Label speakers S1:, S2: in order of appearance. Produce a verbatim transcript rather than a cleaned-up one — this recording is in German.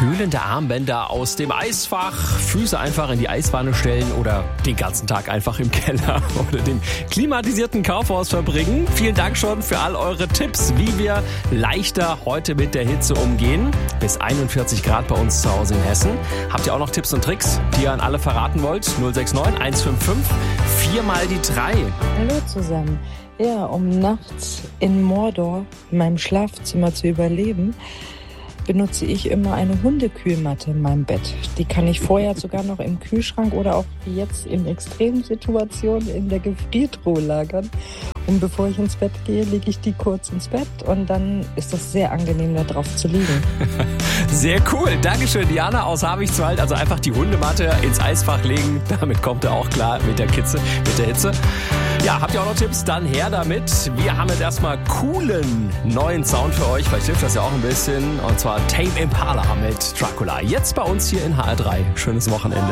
S1: kühlende Armbänder aus dem Eisfach, Füße einfach in die Eiswanne stellen oder den ganzen Tag einfach im Keller oder dem klimatisierten Kaufhaus verbringen. Vielen Dank schon für all eure Tipps, wie wir leichter heute mit der Hitze umgehen. Bis einundvierzig Grad bei uns zu Hause in Hessen. Habt ihr auch noch Tipps und Tricks, die ihr an alle verraten wollt? null sechs neun eins fünf fünf vier mal die drei.
S2: Hallo zusammen. Ja, um nachts in Mordor, in meinem Schlafzimmer zu überleben, benutze ich immer eine Hundekühlmatte in meinem Bett. Die kann ich vorher sogar noch im Kühlschrank oder auch wie jetzt in extremen Situationen in der Gefriertruhe lagern. Und bevor ich ins Bett gehe, lege ich die kurz ins Bett und dann ist das sehr angenehm, da drauf zu liegen.
S1: Sehr cool. Dankeschön, Diana aus Habichtswald. Also einfach die Hundematte ins Eisfach legen. Damit kommt er auch klar mit der Kitze, mit der Hitze. Ja, habt ihr auch noch Tipps? Dann her damit. Wir haben jetzt erstmal coolen neuen Sound für euch. Vielleicht hilft das ja auch ein bisschen. Und zwar Tame Impala mit Dracula. Jetzt bei uns hier in H R drei. Schönes Wochenende.